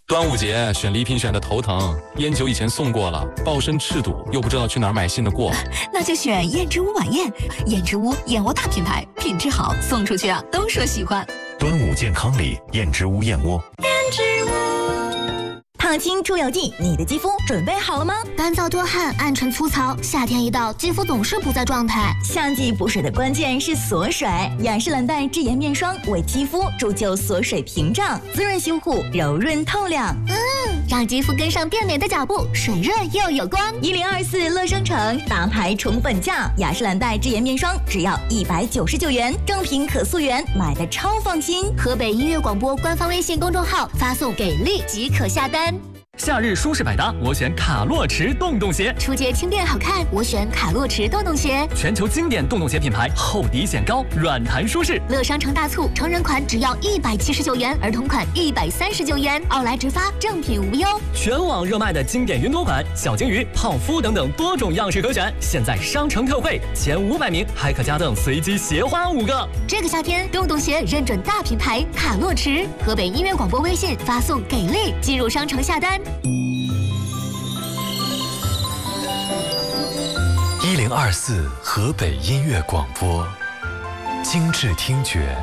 端午节选礼品选的头疼，烟酒以前送过了，抱身赤赌，又不知道去哪儿买信的过。 那就选燕之屋晚宴，燕之屋燕窝大品牌，品质好，送出去啊都说喜欢。 端午健康礼，燕之屋燕窝。 燕之屋。 烫青出油剂，你的肌肤准备好了吗？ 干燥多汗，暗沉粗糙，夏天一到，肌肤总是不在状态。 夏季补水的关键是锁水，雅诗兰黛智颜面霜为肌肤铸就锁水屏障，滋润修护，柔润透亮。 让肌肤跟上变美的脚步，水润又有光。 1024乐生城大牌宠本价，雅诗兰黛智颜面霜只要199元，正品可溯源，买的超放心。 河北音乐广播官方微信公众号发送给力即可下单。 夏日舒适百搭，我选卡洛驰洞洞鞋。 出街轻便好看，我选卡洛驰洞洞鞋。 全球经典洞洞鞋品牌，厚底显高，软弹舒适。 乐商城大促，成人款只要179元，儿童款139元，奥莱直发，正品无忧。 全网热卖的经典云朵款、小金鱼、泡芙等等多种样式可选，现在商城特惠，前500名还可加赠随机鞋花5个。 这个夏天，洞洞鞋认准大品牌卡洛驰。河北音乐广播微信发送给力，进入商城下单。 1024河北音乐广播，精致听觉。